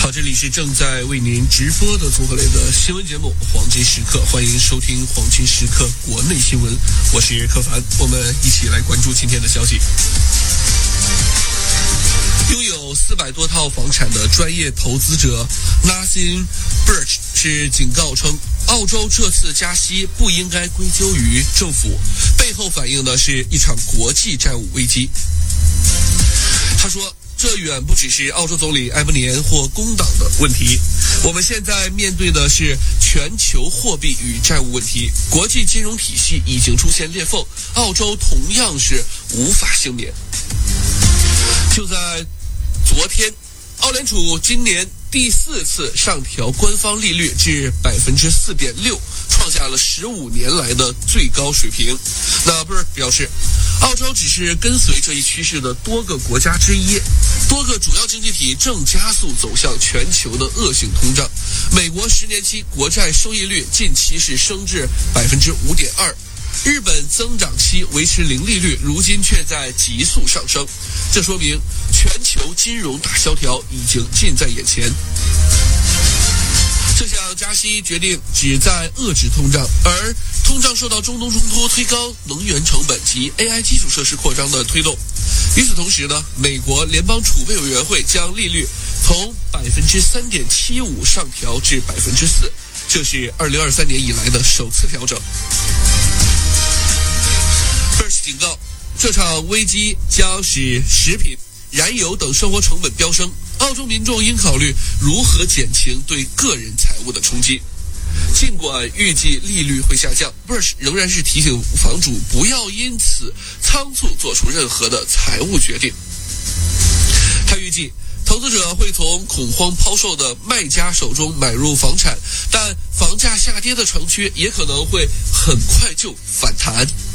好，这里是正在为您直播的综合类的新闻节目《黄金时刻》，欢迎收听《黄金时刻》国内新闻，我是柯凡，我们一起来关注今天的消息。拥有400多套房产的专业投资者 Nathan Birch 是警告称，澳洲这次加息不应该归咎于政府，背后反映的是一场国际债务危机。他说，这远不只是澳洲总理埃伯年或工党的问题，我们现在面对的是全球货币与债务问题，国际金融体系已经出现裂缝，澳洲同样是无法幸免。就在昨天，澳联储今年第4次上调官方利率至 4.6%， 创下了15年来的最高水平。那布尔表示，澳洲只是跟随这一趋势的多个国家之一，多个主要经济体正加速走向全球的恶性通胀。美国10年期国债收益率近期是升至 5.2%， 日本增长期维持零利率，如今却在急速上升，这说明全球金融大萧条已经近在眼前。这项加息决定旨在遏制通胀，而通胀受到中东冲突推高能源成本及 AI 基础设施扩张的推动。与此同时呢，美国联邦储备委员会将利率从 3.75% 上调至 4%， 这是2023年以来的首次调整。Birch 警告，这场危机将使食品、燃油等生活成本飙升，澳洲民众应考虑如何减轻对个人财务的冲击。尽管预计利率会下降， Birch 仍然是提醒房主不要因此仓促做出任何的财务决定。他预计投资者会从恐慌抛售的卖家手中买入房产，但房价下跌的城区也可能会很快就反弹。